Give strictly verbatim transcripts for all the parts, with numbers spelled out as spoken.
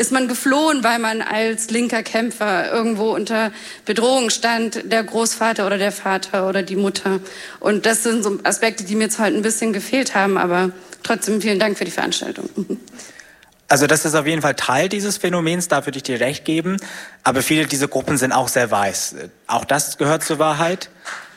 ist man geflohen, weil man als linker Kämpfer irgendwo unter Bedrohung stand, der Großvater oder der Vater oder die Mutter. Und das sind so Aspekte, die mir jetzt heute ein bisschen gefehlt haben, aber trotzdem vielen Dank für die Veranstaltung. Also das ist auf jeden Fall Teil dieses Phänomens, da würde ich dir recht geben. Aber viele dieser Gruppen sind auch sehr weiß. Auch das gehört zur Wahrheit.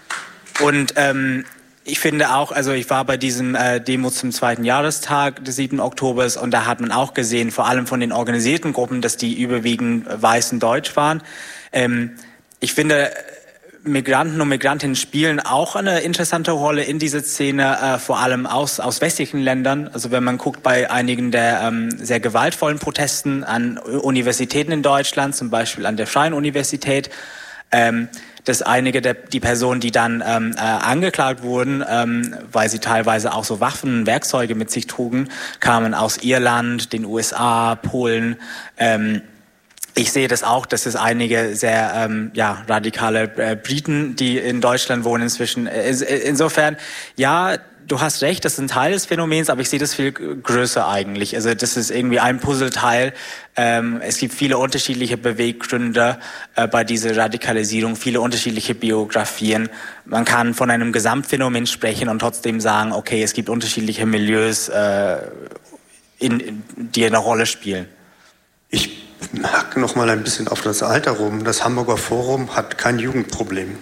Und ähm, ich finde auch, also ich war bei diesem äh, Demo zum zweiten Jahrestag des siebten Oktobers und da hat man auch gesehen, vor allem von den organisierten Gruppen, dass die überwiegend weiß und deutsch waren. Ähm, ich finde, Migranten und Migrantinnen spielen auch eine interessante Rolle in dieser Szene, äh, vor allem aus, aus westlichen Ländern. Also wenn man guckt bei einigen der ähm, sehr gewaltvollen Protesten an Universitäten in Deutschland, zum Beispiel an der Freien Universität, ähm, dass einige der die Personen, die dann ähm, äh, angeklagt wurden, ähm, weil sie teilweise auch so Waffen und Werkzeuge mit sich trugen, kamen aus Irland, den U S A, Polen. Ähm, Ich sehe das auch, dass es einige sehr ähm, ja, radikale äh, Briten, die in Deutschland wohnen inzwischen. Äh, insofern, ja, du hast recht, das ist ein Teil des Phänomens, aber ich sehe das viel größer eigentlich. Also das ist irgendwie ein Puzzleteil. Ähm, es gibt viele unterschiedliche Beweggründe äh, bei dieser Radikalisierung, viele unterschiedliche Biografien. Man kann von einem Gesamtphänomen sprechen und trotzdem sagen, okay, es gibt unterschiedliche Milieus, äh, in, in, die eine Rolle spielen. Ich hack noch mal ein bisschen auf das Alter rum. Das Hamburger Forum hat kein Jugendproblem,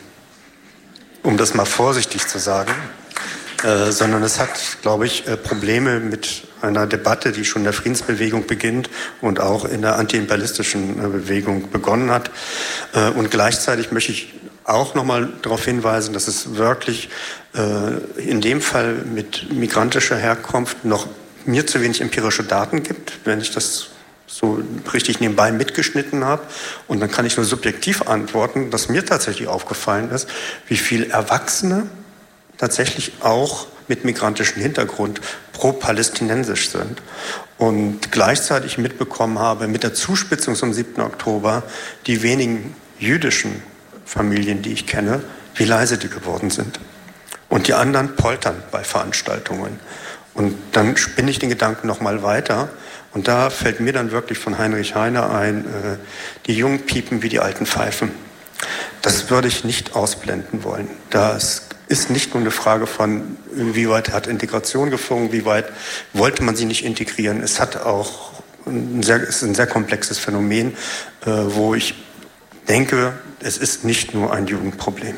um das mal vorsichtig zu sagen, äh, sondern es hat, glaube ich, äh, Probleme mit einer Debatte, die schon in der Friedensbewegung beginnt und auch in der antiimperialistischen äh, Bewegung begonnen hat. Äh, und gleichzeitig möchte ich auch noch mal darauf hinweisen, dass es wirklich äh, in dem Fall mit migrantischer Herkunft noch mir zu wenig empirische Daten gibt, wenn ich das so richtig nebenbei mitgeschnitten habe. Und dann kann ich nur subjektiv antworten, dass mir tatsächlich aufgefallen ist, wie viele Erwachsene tatsächlich auch mit migrantischem Hintergrund pro-palästinensisch sind. Und gleichzeitig mitbekommen habe, mit der Zuspitzung zum siebten Oktober, die wenigen jüdischen Familien, die ich kenne, wie leise die geworden sind. Und die anderen poltern bei Veranstaltungen. Und dann spinne ich den Gedanken noch mal weiter. Und da fällt mir dann wirklich von Heinrich Heine ein, äh, die Jungen piepen wie die alten Pfeifen. Das würde ich nicht ausblenden wollen. Das ist nicht nur eine Frage von, wie weit hat Integration gefunkt, wie weit wollte man sie nicht integrieren. Es hat auch ein sehr, es ist ein sehr komplexes Phänomen, äh, wo ich denke, es ist nicht nur ein Jugendproblem.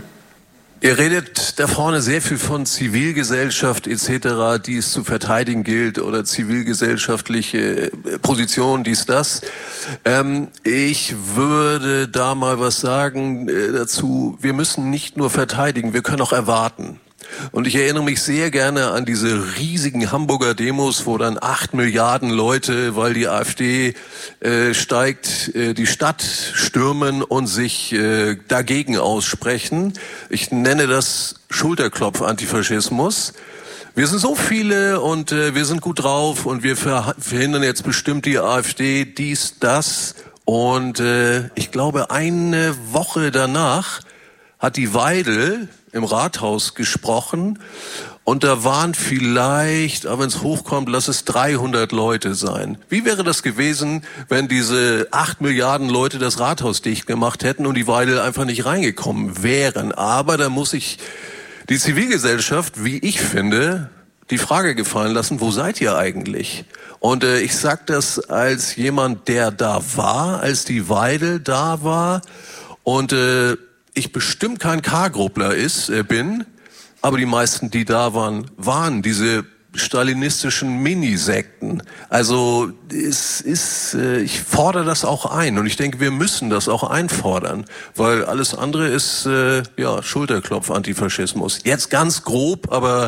Ihr redet da vorne sehr viel von Zivilgesellschaft et cetera, die es zu verteidigen gilt oder zivilgesellschaftliche Positionen, dies, das. Ähm, ich würde da mal was sagen äh, dazu. Wir müssen nicht nur verteidigen, wir können auch erwarten. Und ich erinnere mich sehr gerne an diese riesigen Hamburger Demos, wo dann acht Milliarden Leute, weil die AfD äh, steigt, äh, die Stadt stürmen und sich äh, dagegen aussprechen. Ich nenne das Schulterklopf-Antifaschismus. Wir sind so viele und äh, wir sind gut drauf und wir ver- verhindern jetzt bestimmt die AfD, dies, das. Und äh, ich glaube, eine Woche danach hat die Weidel im Rathaus gesprochen und da waren vielleicht, aber wenn es hochkommt, lass es dreihundert Leute sein. Wie wäre das gewesen, wenn diese acht Milliarden Leute das Rathaus dicht gemacht hätten und die Weidel einfach nicht reingekommen wären? Aber da muss ich die Zivilgesellschaft, wie ich finde, die Frage gefallen lassen, wo seid ihr eigentlich? Und äh, ich sag das als jemand, der da war, als die Weidel da war und äh, ich bestimmt kein K-Gruppler ist, äh, bin, aber die meisten, die da waren, waren diese stalinistischen Minisekten. Also es ist, äh, ich fordere das auch ein und ich denke, wir müssen das auch einfordern, weil alles andere ist äh, ja Schulterklopf-Antifaschismus. Jetzt ganz grob, aber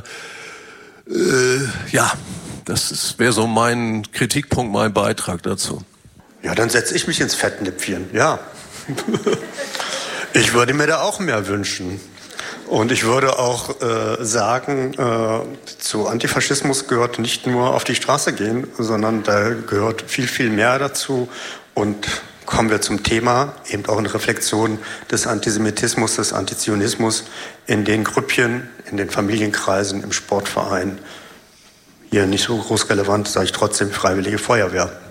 äh, ja, das wäre so mein Kritikpunkt, mein Beitrag dazu. Ja, dann setze ich mich ins Fettnäpfchen, ja. Ich würde mir da auch mehr wünschen. Und ich würde auch äh, sagen, äh, zu Antifaschismus gehört nicht nur auf die Straße gehen, sondern da gehört viel, viel mehr dazu. Und kommen wir zum Thema, eben auch eine Reflexion des Antisemitismus, des Antizionismus in den Grüppchen, in den Familienkreisen, im Sportverein. Hier nicht so groß relevant, sage ich trotzdem, Freiwillige Feuerwehr.